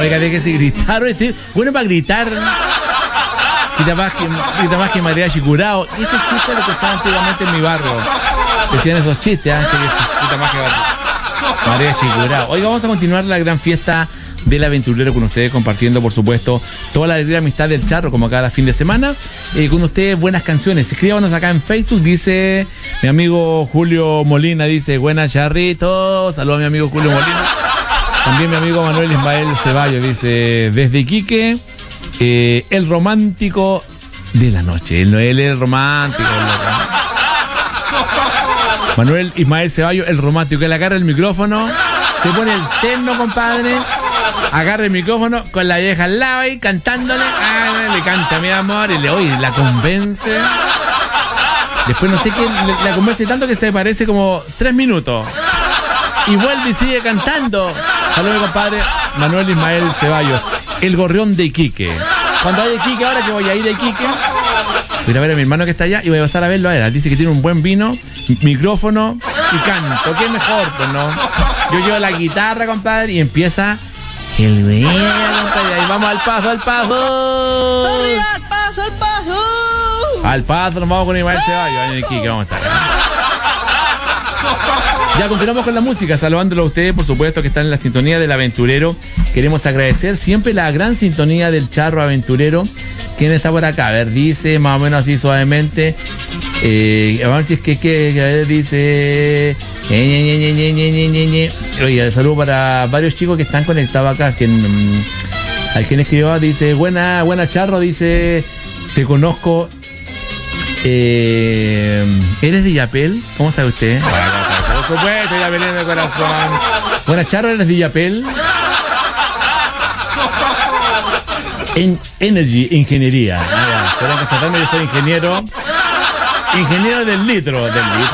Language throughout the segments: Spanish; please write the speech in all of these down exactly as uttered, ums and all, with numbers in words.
Oiga, déjese gritar, este, bueno para gritar. Grita más que, grita más que María Chicurao. Ese chiste lo escuchaba antiguamente en mi barrio. Decían esos chistes, ¿eh? Grita más que María Chicurao. Oiga, vamos a continuar la gran fiesta del aventurero con ustedes, compartiendo, por supuesto, toda la alegría y amistad del Charro, como cada fin de semana. Eh, con ustedes, buenas canciones. Escríbanos acá en Facebook, dice mi amigo Julio Molina, dice, buenas Charrito. Saludos a mi amigo Julio Molina. También mi amigo Manuel Ismael Ceballos, dice, desde Iquique, eh, el romántico de la noche. Él no es el romántico. El Manuel Ismael Ceballos, el romántico, que le agarra el micrófono, se pone el terno, compadre, agarra el micrófono con la vieja al lado y cantándole, ah, le canta mi amor y le oye, la convence. Después no sé qué, le, la convence tanto que se parece como tres minutos. Y vuelve y sigue cantando. Saludos, compadre Manuel Ismael Ceballos, el gorrión de Iquique. Cuando vaya a Iquique, ahora que voy a ir a Iquique, voy a ver a mi hermano que está allá y voy a pasar a verlo a él. Dice que tiene un buen vino, micrófono y canto. ¿Qué mejor? Pues no. Yo llevo la guitarra, compadre, y empieza el video, compadre. Ahí vamos al paso, al paso. ¡Al paso, al paso! Al paso, nos vamos con Ismael Ceballos. Ahí en Iquique vamos a estar. Ya continuamos con la música, saludándolo a ustedes, por supuesto, que están en la sintonía del aventurero. Queremos agradecer siempre la gran sintonía del Charro Aventurero. ¿Quién está por acá? A ver, dice más o menos así suavemente. Eh, a ver si es que, que, que a ver, dice. Oye, saludo para varios chicos que están conectados acá. Quien, al quien escribió, dice, buena, buena Charro, dice, te conozco. Eh, ¿Eres de Yapel? ¿Cómo sabe usted? Por supuesto, Yapel en el corazón. Buena Charro, ¿eres de Yapel? En Energy, ingeniería. Ah, ya. Contratarme, yo soy ingeniero. Ingeniero del litro. Del litro.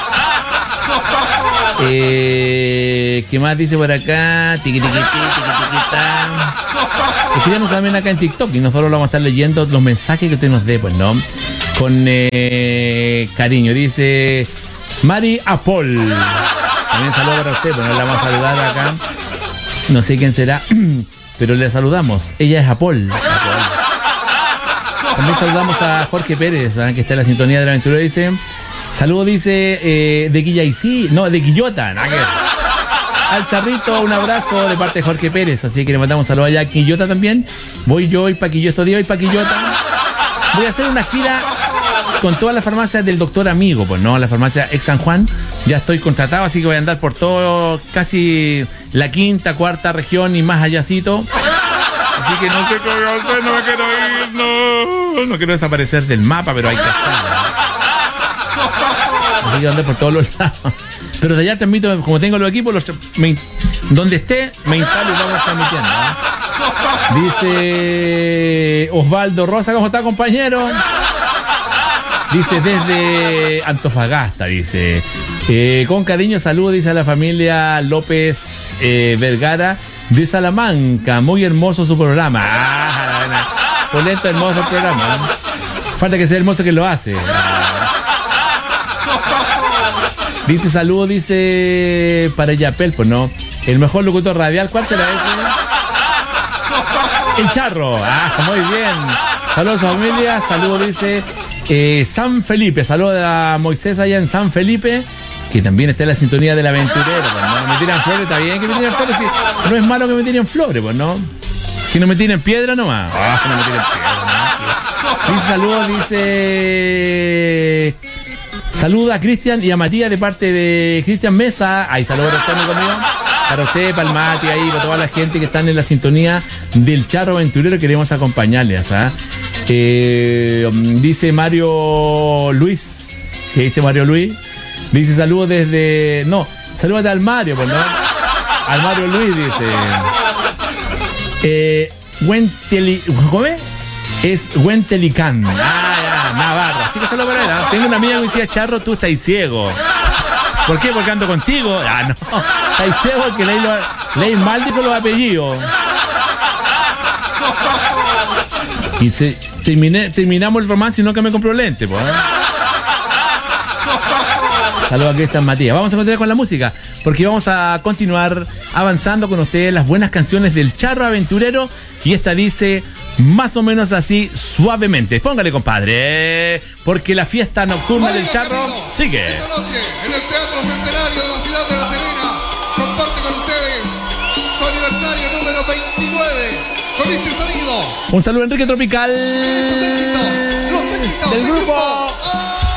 ¿No? Eh, ¿Qué más dice por acá? Tiqui, tiqui, tiqui, tiqui, ta. Escríbanos también acá en TikTok y nosotros vamos a estar leyendo los mensajes que usted nos dé, pues, ¿no? Con eh, cariño. Dice Mari Apol. También saludo para usted, pues no la vamos a saludar acá. No sé quién será, pero le saludamos. Ella es Apol. Apol. También saludamos a Jorge Pérez, ¿eh? Que está en la sintonía de la aventura. Dice, saludo, dice, eh, de Guillaicí, no, de Quillota. ¿No? Al Charrito, un abrazo de parte de Jorge Pérez. Así que le mandamos saludos allá a Quillota también. Voy yo hoy para Quillota, estos días voy para Quillota. Voy a hacer una gira con todas las farmacias del doctor Amigo, pues no, la farmacia ex San Juan. Ya estoy contratado, así que voy a andar por todo, casi la quinta, cuarta región y más allácito. Así que no quiero, no me quiero ir, no, no quiero desaparecer del mapa, pero hay que estar. Así que andar por todos los lados. Pero de allá transmito, como tengo los equipos, los, me, donde esté, me instalo y vamos transmitiendo, ¿no? Dice Osvaldo Rosa, ¿cómo está, compañero? Dice desde Antofagasta, dice. Eh, con cariño, saludo, dice a la familia López eh, Vergara de Salamanca. Muy hermoso su programa. Ah, por lento, hermoso el programa. Falta que sea hermoso que lo hace. Dice saludo, dice para Yapel, pues no. El mejor locutor radial, ¿cuál será ese? El Charro. Ah, muy bien. Saludos a familia, saludo, dice eh, San Felipe. Saludos a Moisés allá en San Felipe, que también está en la sintonía del aventurero, pues, ¿no? Me tiran flores, está bien que me tiren flores, sí. No es malo que me tiren flores, pues, ¿no? Que no me tiren piedra nomás. Ah, que no me tiren piedra, ¿no? Dice saludos, dice saluda a Cristian y a Matías de parte de Cristian Mesa. Ahí saludos a usted, amigo mío. Para usted, para el Mati, ahí, para toda la gente que están en la sintonía del Charro Aventurero, queremos acompañarles. ¿Ah? Eh, dice Mario Luis. ¿Qué dice Mario Luis? Dice saludos desde. No, salúdate al Mario, pues no. Al Mario Luis dice. Eh, Wenteli. ¿Cómo es? Es Wentelicán. Ah, ya, Navarra. Así que saludos para él. ¿Ah? Tengo una amiga que decía, Charro, tú estás ciego. ¿Por qué? Porque ando contigo. Ah, no. Estás ciego porque leí, lo, leí mal con los apellidos. Y se, terminé, terminamos el romance y nunca me compró lente, pues. ¿Eh? Saludos a Cristian Matías. Vamos a continuar con la música, porque vamos a continuar avanzando con ustedes las buenas canciones del Charro Aventurero. Y esta dice más o menos así, suavemente. Póngale, compadre, porque la fiesta nocturna del Charro sigue. Esta noche, en el Teatro Centenario de la ciudad de La Serena, comparte con ustedes su aniversario número veintinueve, con este sonido. Un saludo, Enrique Tropical, Los éxitos, los éxitos del del grupo grupo